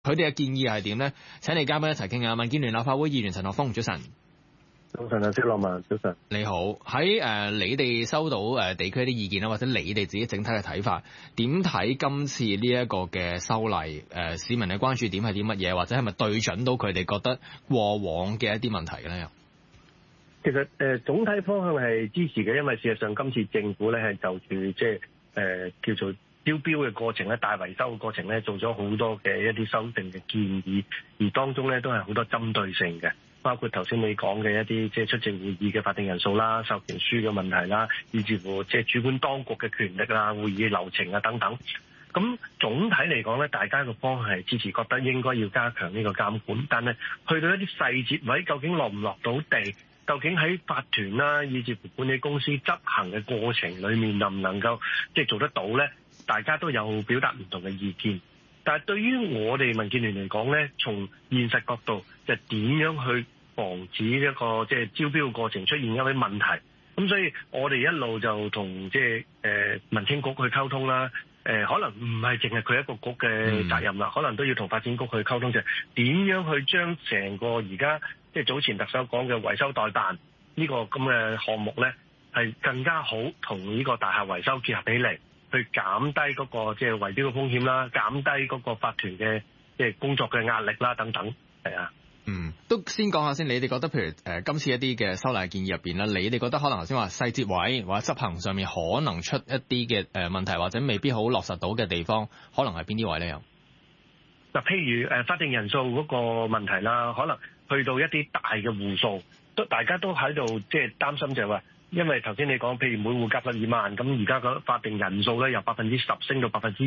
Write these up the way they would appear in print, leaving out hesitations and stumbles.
佢哋嘅建議係點咧？請嚟嘉賓一齊傾下。民建聯立法會議員陳學鋒，早晨。 早晨啊，蕭樂文，早晨。 你好，喺你哋收到地區啲意見啦，或者你哋自己整體嘅睇法，點睇今次呢一個嘅修例？市民嘅關注點係啲乜嘢？或者係咪對準到佢哋覺得過往嘅一啲問題咧？ 其實總體方向係支持嘅，因為事實上今次政府咧係就住即係叫做招標嘅過程咧，大維修嘅過程咧，做咗好多嘅一啲修訂嘅建議，而當中咧都係好多針對性嘅。包括頭先你講嘅一啲即係出席會議嘅法定人數啦、授權書嘅問題啦，以至乎即係主管當局嘅權力啦、會議流程啊等等。咁總體嚟講咧，大家個方向係支持，覺得應該要加強呢個監管。但係去到一啲細節位，究竟落唔落到地？究竟喺法團啦，以至乎管理公司執行嘅過程裏面，能唔能夠即係做得到咧？大家都有表達唔同嘅意見。但係對於我哋民建聯嚟講咧，從現實角度就點樣去防止一個即係招標嘅過程出現一啲問題。咁所以我哋一路就同即係民青局去溝通啦。可能唔係淨係佢一個局嘅責任啦，可能都要同發展局去溝通，就係點樣去將成個而家即係早前特首講嘅維修代辦呢個咁嘅項目咧，係更加好同呢個大廈維修結合起嚟，去減低嗰個即係圍標嘅風險啦，減低嗰個法團嘅即係工作嘅壓力啦等等，係啊。 都先講下先，你哋覺得譬如今次一啲嘅修例建議入邊咧，你哋覺得可能頭先話細節位或者執行上面可能出一啲嘅問題，或者未必好落實到嘅地方，可能係邊啲位咧？又嗱，譬如法定人數嗰個問題啦，可能去到一啲大嘅戶數，大家都喺度即係擔心就係話。因為頭先你講，譬如每戶夾1.2萬，咁而家個法定人數咧由10%升到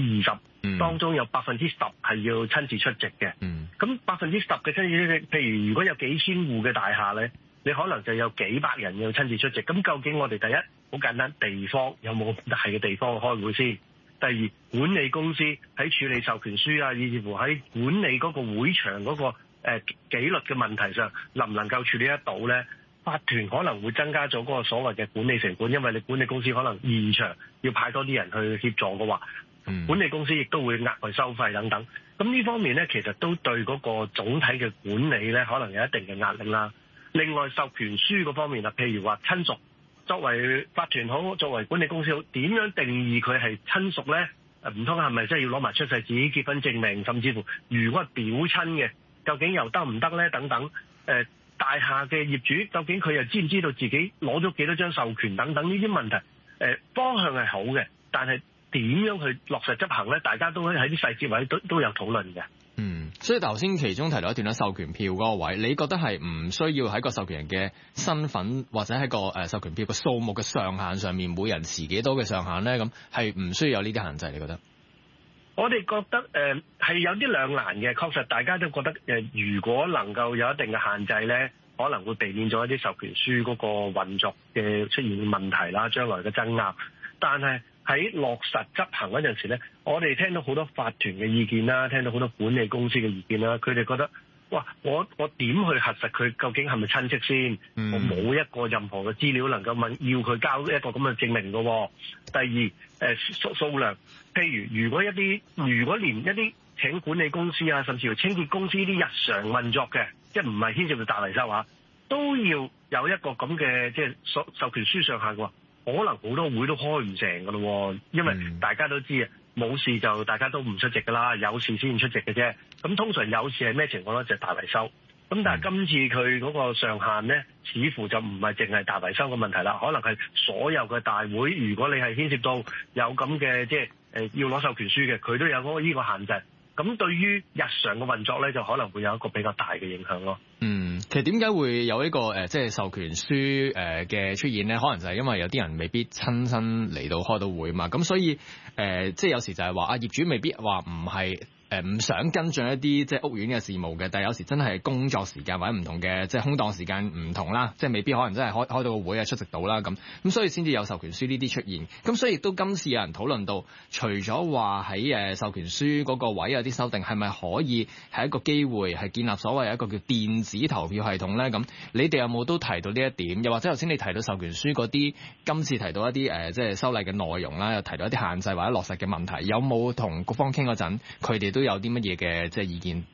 20%，當中有10%係要親自出席嘅。咁10%嘅親自出席，譬如如果有幾千戶嘅大廈咧，你可能就有幾百人要親自出席。咁究竟我哋第一好簡單，地方有冇大嘅地方開會先？第二，管理公司喺處理授權書啊，以至乎喺管理嗰個會場嗰個紀律嘅問題上，能唔能夠處理得到咧？法團可能會增加咗嗰個所謂嘅管理成本，因為你管理公司可能現場要派多啲人去協助嘅話，管理公司亦都會額外收費等等。咁呢方面咧，其實都對嗰個總體嘅管理咧，可能有一定嘅壓力啦。另外授權書嗰方面啦，譬如話親屬，作為法團好，作為管理公司好，點樣定義佢係親屬咧？唔通係咪真係要攞埋出世紙、結婚證明，甚至乎如果係表親嘅，究竟又得唔得咧？等等，大廈嘅業主究竟佢又知唔知道自己攞咗幾多張授權等等呢啲問題？方向係好嘅，但係點樣去落實執行咧？大家都喺啲細節位都有討論嘅。 所以頭先其中提到一段咧，授權票嗰個位，你覺得係唔需要喺個授權人嘅身份或者喺個授權票嘅數目嘅上限上面，每人持幾多嘅上限咧？咁係唔需要有呢啲限制？你覺得？ 我哋覺得係有啲兩難嘅，確實大家都覺得如果能夠有一定嘅限制咧，可能會避免咗一啲授權書嗰個運作嘅出現問題啦，將來嘅爭拗。但係喺落實執行嗰陣時咧，我哋聽到好多法團嘅意見啦，聽到好多管理公司嘅意見啦，佢哋覺得哇，我點去核實佢究竟係咪親戚先？我冇一個任何嘅資料能夠要佢交一個咁嘅證明嘅。第二，數量，譬如如果連一啲請管理公司啊，甚至乎清潔公司呢啲日常運作嘅，即係唔係牽涉到大維修啊，都要有一個咁嘅即係授權書上限嘅話，可能好多會都開唔成㗎咯。因為大家都知啊，冇事就大家都唔出席㗎啦，有事先出席嘅啫。咁通常有事係咩情況咧？就係大維修。咁但係今次佢嗰個上限咧，似乎就唔係淨係大維修嘅問題啦，可能係所有嘅大會，如果你係牽涉到有咁嘅即係要攞授權書嘅，佢都有嗰呢個限制。咁對於日常嘅運作咧，就可能會有一個比較大嘅影響咯。 其實點解會有呢個即係授權書嘅出現咧？可能就係因為有啲人未必親身嚟到開到會嘛，咁所以即係有時就係話業主未必話唔係。唔想跟進一啲即係屋苑嘅事務嘅，但係有時真係工作時間或者唔同嘅即係空檔時間唔同啦，即係未必可能真係開到個會啊出席到啦咁所以先至有授權書呢啲出現。咁所以亦都今次有人討論到，除咗話喺授權書嗰個位有啲修訂，係咪可以係一個機會係建立所謂一個叫電子投票系統咧？咁你哋有冇都提到呢一點？又或者頭先你提到授權書嗰啲，今次提到一啲即係修例嘅內容啦，又提到一啲限制或者落實嘅問題，有冇同局方傾嗰陣，佢哋都有啲乜嘢嘅即係意見